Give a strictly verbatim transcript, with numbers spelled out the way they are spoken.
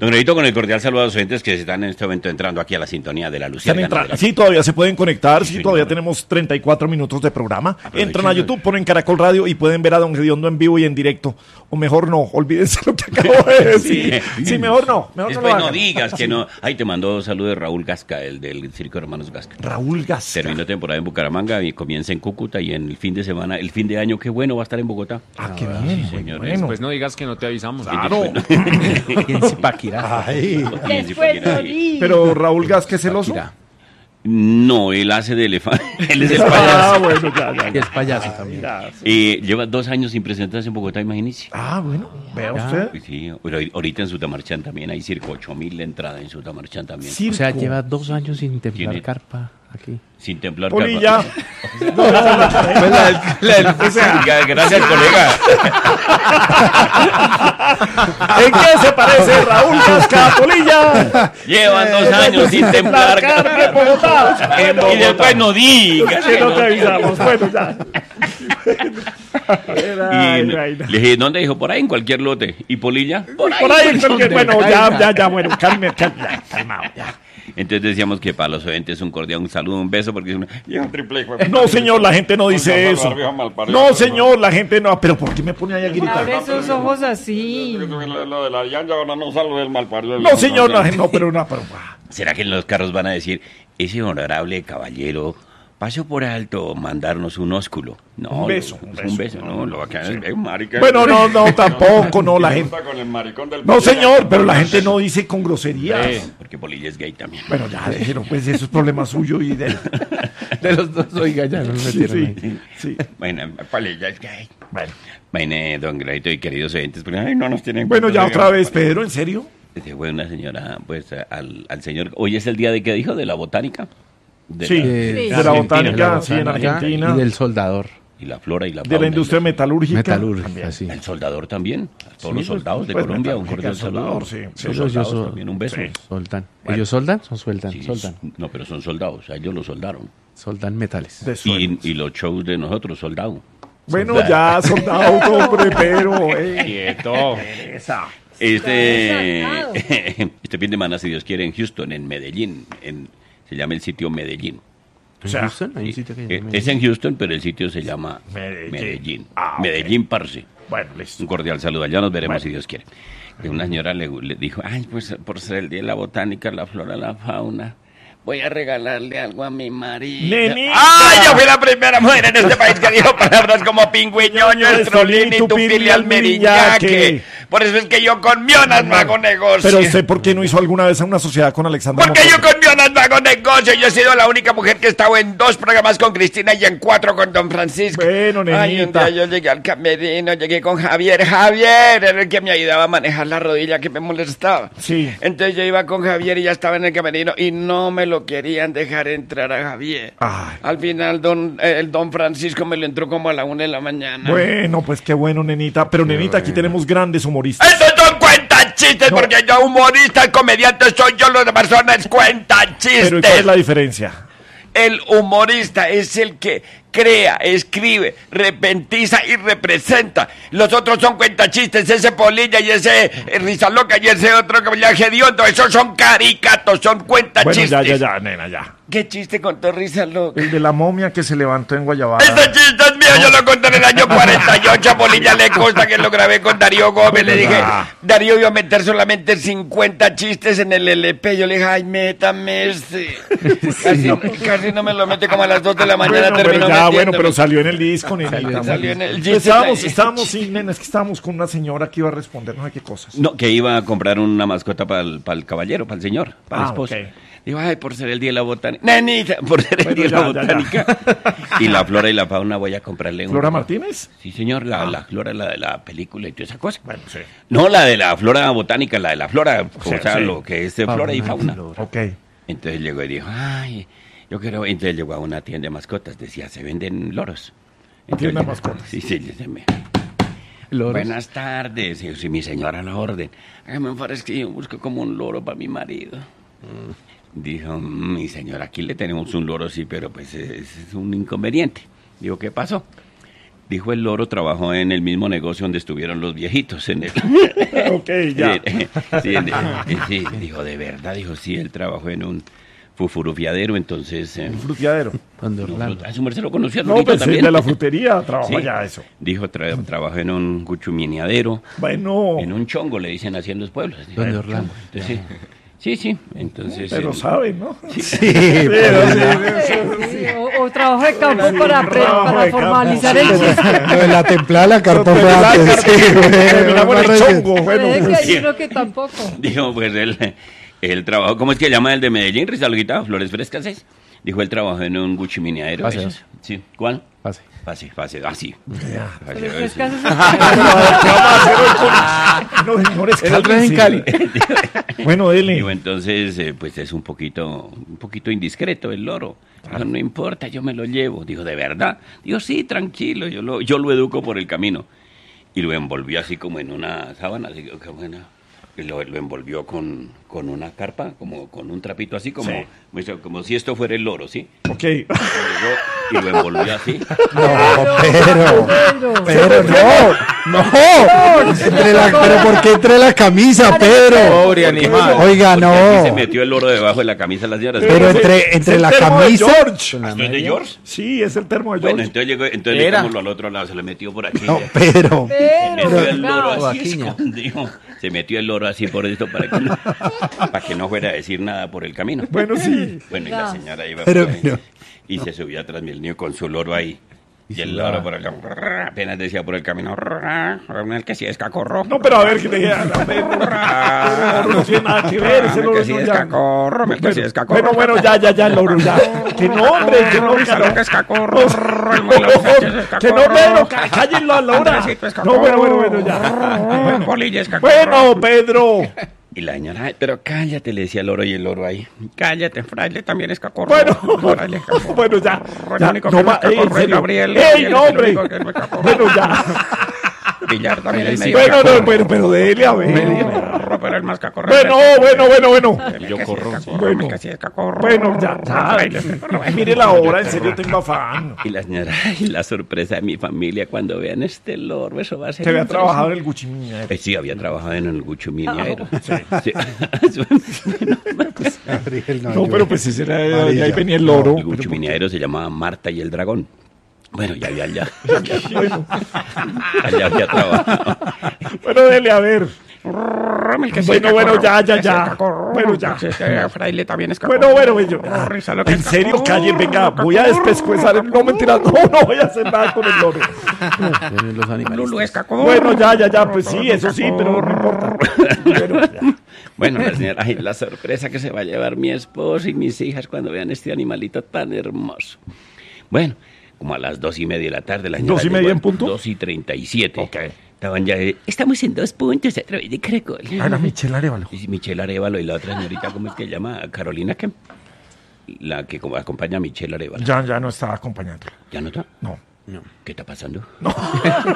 Don Gredito, con el cordial saludo a los oyentes que están en este momento entrando aquí a la sintonía de la Luciérnaga. La... Sí, todavía se pueden conectar, sí, sí todavía señor. Tenemos treinta y cuatro minutos de programa. Entran a YouTube, ponen Caracol Radio y pueden ver a Don Gediondo en vivo y en directo. O mejor no, olvídense lo que acabo de decir. Sí, sí mejor no. Mejor Después no, no digas que no. Ay, te mandó saludos de Raúl Gasca, el del Circo de Hermanos Gasca. Raúl Gasca. Terminó temporada en Bucaramanga y comienza en Cúcuta y en el fin de semana, el fin de año, qué bueno, va a estar en Bogotá. Ah, qué bien. Sí, señor. Bueno. Pues no digas que no te avisamos. Claro. Y en Zipaquirá. Ay. Después no digas. Pero Raúl Gasca es celoso. No, él hace de elefante. Él es el Ah, payaso. bueno, ya, ya. Y es payaso también. Ya. Y lleva dos años sin presentarse en Bogotá, imagínese. Ah, bueno, vea Ya. usted. Pues sí, pero ahorita en Sutamarchán también hay circo, ocho mil de entrada en Sutamarchán también. O sea, Circo. lleva dos años sin templar Tiene- carpa aquí. Sin templar Polilla. carpa. Pues la- la- la- Gracias, colega. ¿En qué se parece Raúl Gasca a Polilla? Llevan dos años sin templar carne en Bogotá. En Y Bogotá. después no digas. Que no te avisamos. Bueno, ya. Y Ay, le ay, ay. dije, ¿dónde dijo? Por ahí, en cualquier lote. ¿Y Polilla? Por ahí. Por ahí, en cualquier- donde bueno, caiga. ya, ya, ya, bueno, calme, calme, calmado, ya. Entonces decíamos que para los oyentes un cordial, un saludo, un beso, porque es una... Viejo triple, hijo de- No, señor, la gente no dice Viejo eso. viejo malparido. No, señor, la gente no. Pero ¿por qué me pone ahí a gritar? Abre esos ojos así. Lo de la llanta, ahora no salgo del malparido. No, señor, la gente no, pero no, pero. ah. ¿Será que en los carros van a decir, ese honorable caballero pasó por alto mandarnos un ósculo? No, Un beso, lo- un un beso. beso, no, lo va a quedar es marica. Bueno, no, no, tampoco, no, la gente. Con el maricón del No, señor, pero la gente no dice con groserías. Eh, porque Polilla es gay también. Bueno, ya, déjelo, pues eso es problema suyo y de. De los dos, oiga, ya nos Sí, metieron sí, ahí. sí. Bueno, Polilla es gay. Bueno, Bueno, don Gredito y queridos oyentes, porque ay, no nos tienen bueno, cuenta, ya digamos. otra vez, Pedro, ¿en serio? Se fue una señora, pues, al, al señor... Hoy es el día de, ¿qué dijo? ¿De la botánica? De Sí, la- de de la Argentina, botánica, la sí, en botánica Argentina. Y del soldador. y la flora y la De fauna. la industria metalúrgica. Metalúrgica, también. sí. El soldador también. A todos Sí, los soldados de pues, Colombia, un metalúrgica, cordial saludo. soldador, sí. Los Ellos- ellos soldados son- también, un beso. sí. Soldan. Bueno. ¿Ellos soldan? Son sueldan. Sí, Soldan. no, pero son soldados, a ellos los soldaron. Soldan metales. De sueldo. Y, y los shows de nosotros, soldados. Bueno, ya, soldado, hombre, pero. Eh, Quieto. esa. Este, Soldado. este fin de semana, si Dios quiere, en Houston, en Medellín. En, se llama el sitio Medellín. O sea, Houston, hay un sitio que se Eh, llama Es en Houston, pero el sitio se llama Medellín. Medellín. Ah, ok. Medellín, parce. Bueno, listo. Un cordial saludo. Ya nos veremos Bueno. si Dios quiere. Y una señora le, le dijo, ay, pues por ser el día de la botánica, la flora, la fauna, voy a regalarle algo a mi marido. ¡Nenita! ¡Ay, yo fui la primera mujer en este país que dijo palabras como pingüiñoño, estrolín y tupili almeriñaque! Por eso es que yo con mionas no hago negocio. Pero usted, ¿por qué no hizo alguna vez una sociedad con Alexandra Porque yo Montero? con mionas no hago negocio. Yo he sido la única mujer que he estado en dos programas con Cristina y en cuatro con Don Francisco. Bueno, Ay, un nenita. día yo llegué al camerino, llegué con Javier. Javier era el que me ayudaba a manejar la rodilla que me molestaba. Sí. Entonces yo iba con Javier y ya estaba en el camerino y no me lo querían dejar entrar a Javier. Ay. Al final don, eh, el Don Francisco me lo entró como a la una de la mañana. Bueno, pues qué bueno, nenita. Pero, nenita, aquí tenemos grandes humoristas. Esos son cuentas chistes, No. porque yo humorista, comediante soy yo, los demás son es cuenta chistes. Pero ¿y cuál es la diferencia? El humorista es el que crea, escribe, repentiza y representa. Los otros son cuentachistes, ese Polilla y ese eh, Rizaloca y ese otro que ya Gediondo, esos son caricatos, son cuentachistes. Bueno, ya, ya, ya, nena, ya. ¿Qué chiste contó Rizaloca? El de la momia que se levantó en Guayabada. Este chiste es mío, yo lo conté en el año cuarenta y ocho, a Polilla le consta que lo grabé con Darío Gómez, le dije, Ah. Darío iba a meter solamente cincuenta chistes en el L P, yo le dije, ay, métame este. Casi, casi no me lo mete como a las dos de la mañana, Bueno, terminó pero ya, bueno, metiéndome. pero salió en el disco, nenita. Salió en el- Estábamos, estábamos, sí, nena, es que estábamos con una señora que iba a responder no sé qué cosas. No, que iba a comprar una mascota para el, para el caballero, para el señor, para el Ah, esposo. ok. Digo, ay, por ser el día de la botánica. Nenita, por ser el Bueno, día de la ya, ya, ya. botánica. Y la flora y la fauna voy a comprarle ¿Flora una. Martínez? Sí, señor, la, la flora, la de la película y toda esa cosa. Bueno, sí. No, la de la flora botánica, la de la flora, o sea, sea, sí. lo que es de flora y fauna. Ok. Entonces llegó y dijo, ay, yo quiero. Entonces llegó a una tienda de mascotas, decía, se venden loros. Tienda de Entonces, mascotas. Sí, sí, se me. Loros. Buenas tardes, y yo, sí, mi señora, a la orden. Hágame un favor, es que yo busco como un loro para mi marido. Dijo, "Mm, mi señora, aquí le tenemos un loro, sí, pero pues es, es un inconveniente. Digo, ¿qué pasó? Dijo el loro, trabajó en el mismo negocio donde estuvieron los viejitos. En el, Ok, ya. sí, en el- sí, dijo, de verdad, dijo, sí, él trabajó en un fufurufiadero, entonces... eh, Un fruteadero. Donde Orlando. a su merced lo conocía, No, Lorito, pues el también. de la frutería trabaja Sí. ya eso. Dijo, tra- trabajó en un guchuminiadero, Bueno, en un chongo, le dicen así en los pueblos. Dijo, Donde "Eh, Orlando". entonces, sí, sí, sí, entonces... pero eh, saben, ¿no? Sí, Pero sí, Sí, o, o trabajo de campo para, pre- trabajo para de campo, formalizar sí. el chiste. Lo de la templada la cartón fue La antes. carta- Sí, güey, terminamos en el más chongo. Bueno, Puede que pues, hay uno que tampoco. Dijo, pues él, él trabajó, ¿cómo es que llama el de Medellín? Rizalguita, Flores Frescas, ¿es? Dijo, él trabajó en un guchiminiadero. Pase, ¿es? pase. Sí, ¿cuál? Pase. Pase, pase, así. ya. Pase, Pero es sí. que haces- ¿Qué vamos a hacer hoy con- No, señores, El otro es en cálmense. Cali. Bueno, dele. Digo, entonces, eh, pues es un poquito, un poquito indiscreto el loro. Dijo, no importa, yo me lo llevo. Dijo, ¿de verdad? Dijo, sí, tranquilo, yo lo, yo lo educo por el camino. Y lo envolvió así como en una sábana, así como en una- y lo, lo envolvió con, con una carpa, como con un trapito así, como, Sí. como, como si esto fuera el loro, ¿sí? Ok. Lo llegó y lo envolvió así. No, pero, Pedro. pero no, no. Entre la, pero ¿por qué entre la camisa, Pedro? Pobre animal. Oiga, Porque así se no. metió el loro debajo de la camisa de las señoras. Pero ese- entre, es entre el la termo de camisa. George. ¿Esto es de George? Sí, es el termo de Bueno, George. entonces llegó, entonces Era. llegámoslo al otro lado, se le metió por aquí. No, Pedro. Se metió Pedro, el loro no. así Vaquiña. escondido. Se metió el loro así por esto para que no, para que no fuera a decir nada por el camino. Bueno, sí. Bueno, y la No. señora iba Pero, por ahí, pero- y se subía atrás del niño con su loro ahí. Y el loro por el camino, apenas decía por el camino, el que sí es cacorro. No, pero a ver, que te a ver, no, no tiene nada que ver, ese loro que sí no es ya. cacorro, el que sí es cacorro. Bueno, bueno, ya, ya, ya, el loro, ya. Que no, hombre, que no, que no. que es cacorro. Que no, Pedro, ca- cállenlo a la hora. No, bueno, bueno, bueno, ya. Bolilla es cacorro. Bueno, Pedro. Y la señora, "Ay, pero cállate", le decía el loro y el loro ahí. Cállate, fraile también es cacorro. Bueno, Fraile es cacorro. bueno, ya. El ya. único No que va, no es ey, en cacorro es serio. Gabriel. ¡Ey, Gabriel no, es el hombre! único que no es cacorro. Bueno, ya. Villar también es Sí, medio Bueno, cacorro. no, bueno, pero dele a ver. Cacorro, pero el más cacorro. Bueno, bueno, bueno, bueno. Yo corro. Bueno. El que sí es cacorro. Bueno, ya, ya. Ay, mire la hora, en serio tengo afán. Y la señora, y la sorpresa de mi familia cuando vean este loro, eso va a ser... Que había impresionante. trabajado en el Guchimiña. Eh, sí, había trabajado en el Guchuminiaero. Sí. Gabriel, No, pero pues ese era, de Amarilla. ahí venía el loro. El Guchuminiaero se llamaba Marta y el Dragón. Bueno, ya había allá. Bueno, Allá había trabajado. bueno, dele a ver. Bueno, Bueno, bueno, ya, ya, ya. Bueno, ya. Fraile también es Bueno, bueno, bueno. Ah, En serio, calle, venga, voy a despescuezar el... No, mentira, no, no voy a hacer nada con el loro. Vienen los animalistas. Bueno, ya, ya, ya, pues sí, eso sí, pero no importa. Bueno, ya. Bueno, la señora, ay, la sorpresa que se va a llevar mi esposo y mis hijas cuando vean este animalito tan hermoso. Bueno, como a las dos y media de la tarde. La señora ¿Dos y media llegó en punto? Dos y treinta y siete. Ok. Estaban ya, eh, estamos en dos puntos a través de Caracol. Ana Michelle Arevalo. Y Michelle Arevalo y la otra señorita, ¿cómo es que se llama? Carolina, ¿qué? La que como acompaña a Michelle Arevalo. Ya, ya no estaba acompañándola. ¿Ya no está? No. ¿Qué está pasando?